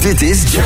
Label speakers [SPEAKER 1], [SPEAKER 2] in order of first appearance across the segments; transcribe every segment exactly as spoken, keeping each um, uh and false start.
[SPEAKER 1] Dit is Jam.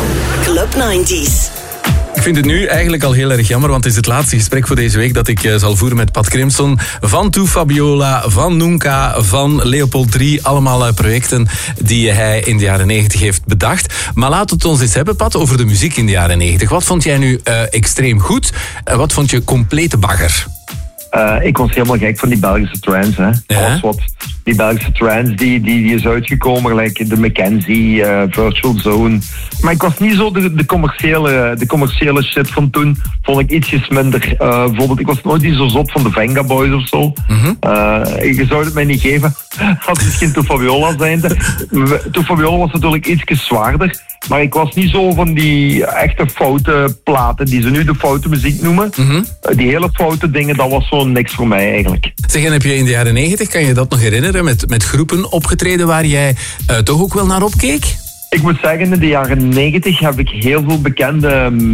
[SPEAKER 2] Club negentig.
[SPEAKER 3] Ik vind het nu eigenlijk al heel erg jammer, want het is het laatste gesprek voor deze week dat ik uh, zal voeren met Pat Crimson. Van To Fabiola, van Nunca, van Leopold drie. Allemaal uh, projecten die hij in de jaren negentig heeft bedacht. Maar laat het ons eens hebben, Pat, over de muziek in de jaren negentig. Wat vond jij nu uh, extreem goed? Uh, wat vond je complete bagger?
[SPEAKER 4] Uh, ik was helemaal gek van die Belgische trance. Hè.
[SPEAKER 3] Ja.
[SPEAKER 4] Alles wat die Belgische trance die, die, die is uitgekomen, gelijk de Mackenzie, uh, Virtual Zone. Maar ik was niet zo de, de, commerciële, de commerciële shit van toen. Vond ik ietsjes minder. Uh, bijvoorbeeld, ik was nooit niet zo zot van de Venga Boys of zo.
[SPEAKER 3] Mm-hmm.
[SPEAKER 4] Uh, je zou het mij niet geven. Had misschien To Fabiola zijnde. To Fabiola was natuurlijk ietsjes zwaarder. Maar ik was niet zo van die echte foute platen die ze nu de foute muziek noemen.
[SPEAKER 3] Mm-hmm.
[SPEAKER 4] Die hele foute dingen, dat was zo niks voor mij eigenlijk.
[SPEAKER 3] Zeg, en heb je in de jaren negentig, kan je dat nog herinneren, met, met groepen opgetreden waar jij uh, toch ook wel naar opkeek?
[SPEAKER 4] Ik moet zeggen, in de jaren negentig heb ik heel veel bekende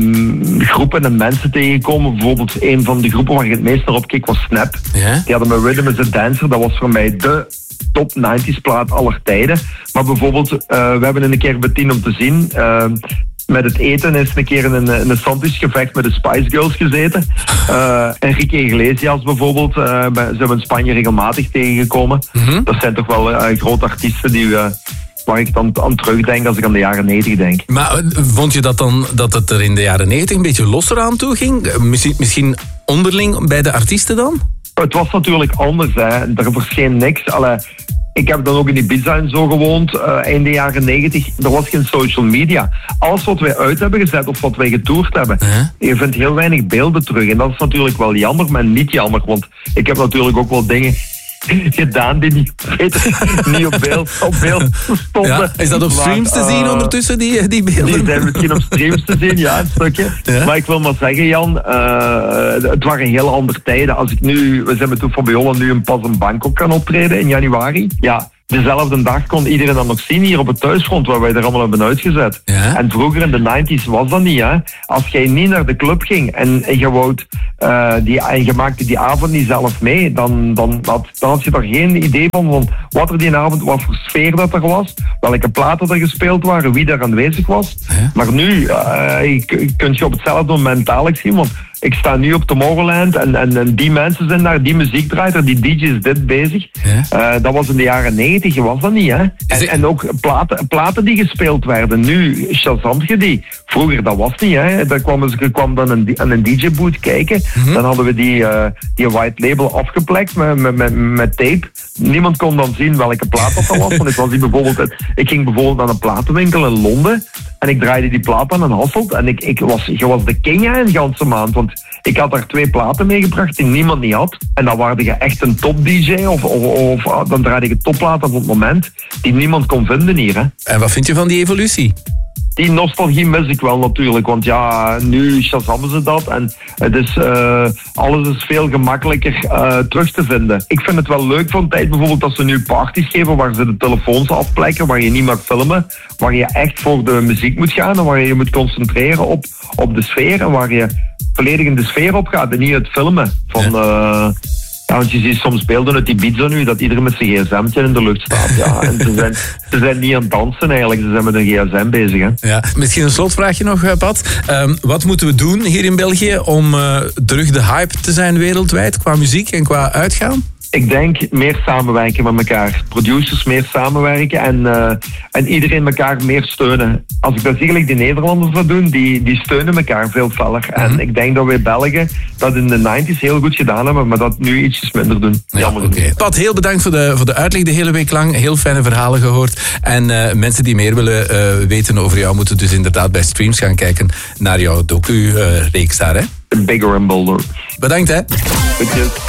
[SPEAKER 4] um, groepen en mensen tegengekomen. Bijvoorbeeld een van de groepen waar ik het meest naar opkeek was Snap.
[SPEAKER 3] Ja?
[SPEAKER 4] Die hadden met Rhythm is a Dancer, dat was voor mij de top negentig plaat aller tijden. Maar bijvoorbeeld, uh, we hebben een keer bij tien om te zien... Uh, met het eten is een keer in een, een sandwichgevecht met de Spice Girls gezeten. Uh, Enrique Iglesias bijvoorbeeld, uh, zijn we in Spanje regelmatig tegengekomen. Mm-hmm. Dat zijn toch wel uh, grote artiesten die, uh, waar ik dan aan terugdenk als ik aan de jaren negentig denk.
[SPEAKER 3] Maar uh, vond je dat dan dat het er in de jaren negentig een beetje losser aan toe ging? Uh, misschien, misschien onderling bij de artiesten dan?
[SPEAKER 4] Het was natuurlijk anders, hè. Er verscheen niks. Allee, ik heb dan ook in Ibiza en zo gewoond, uh, eind de jaren negentig. Er was geen social media. Alles wat wij uit hebben gezet of wat wij getoerd hebben, uh-huh. Je vindt heel weinig beelden terug. En dat is natuurlijk wel jammer, maar niet jammer. Want ik heb natuurlijk ook wel dingen gedaan die niet, niet op beeld, op beeld stonden.
[SPEAKER 3] Ja, is dat op streams maar, te zien uh, ondertussen, die, die beelden?
[SPEAKER 4] Die zijn misschien op streams te zien, ja, een stukje. Ja? Maar ik wil maar zeggen, Jan, uh, het waren heel andere tijden. Als ik nu, we zijn met To Fabiola nu een pas in Bangkok gaan optreden in januari. Ja, dezelfde dag kon iedereen dat nog zien hier op het thuisfront waar wij er allemaal hebben uitgezet. Ja? En vroeger in de negentig was dat niet, hè. Als jij niet naar de club ging en, en, je, wou, uh, die, en je maakte die avond niet zelf mee, dan, dan, had, dan had je er geen idee van, van wat er die avond, wat voor sfeer dat er was, welke platen er gespeeld waren, wie daar aanwezig was. Ja? Maar nu uh, je, kun je op hetzelfde moment dadelijk zien, want ik sta nu op Tomorrowland en, en, en die mensen zijn daar, die muziek draait er, die D J is dit bezig. Ja? Uh, dat was in de jaren negentig, was dat niet, hè? En, en ook platen, platen die gespeeld werden. Nu Shazam je die. Vroeger, dat was niet, hè? Daar kwam, er kwam dan een, aan een D J-boot kijken. Mm-hmm. Dan hadden we die, uh, die white label afgeplekt met, met, met, met tape. Niemand kon dan zien welke plaat dat was. Want ik, was die bijvoorbeeld, ik ging bijvoorbeeld naar een platenwinkel in Londen. En ik draaide die plaat aan en Hasselt. En ik, ik was, je was de king hè, een ganse maand. Want ik had daar twee platen meegebracht die niemand niet had. En dan waren je echt een top-D J. Of, of, of dan draaide je topplaten op het moment die niemand kon vinden hier. Hè.
[SPEAKER 3] En wat vind je van die evolutie?
[SPEAKER 4] Die nostalgie mis ik wel natuurlijk, want ja, nu shazammen ze dat en het is, uh, alles is veel gemakkelijker uh, terug te vinden. Ik vind het wel leuk van tijd bijvoorbeeld dat ze nu parties geven waar ze de telefoons afplekken, waar je niet mag filmen, waar je echt voor de muziek moet gaan en waar je je moet concentreren op, op de sfeer en waar je volledig in de sfeer op gaat en niet het filmen van... Uh, Ja, want je ziet soms beelden uit die Ibiza nu, dat iedereen met zijn gsm'tje in de lucht staat. Ja. En ze zijn, ze zijn niet aan het dansen eigenlijk, ze zijn met een gsm bezig. Hè.
[SPEAKER 3] Ja. Misschien een slotvraagje nog, Pat. Um, wat moeten we doen hier in België om uh, terug de hype te zijn wereldwijd, qua muziek en qua uitgaan?
[SPEAKER 4] Ik denk meer samenwerken met elkaar. Producers meer samenwerken en, uh, en iedereen elkaar meer steunen. Als ik dat zie, gelijk die Nederlanders dat doen, die, die steunen elkaar veel feller. Mm-hmm. En ik denk dat wij Belgen dat in de negentig heel goed gedaan hebben, maar dat nu ietsjes minder doen.
[SPEAKER 3] Ja, Jammer. Okay. Pat, heel bedankt voor de, voor de uitleg de hele week lang. Heel fijne verhalen gehoord. En uh, mensen die meer willen uh, weten over jou, moeten dus inderdaad bij streams gaan kijken naar jouw docu-reeks uh, daar. Hè?
[SPEAKER 4] Bigger and Bolder.
[SPEAKER 3] Bedankt, hè.
[SPEAKER 4] Goedjes.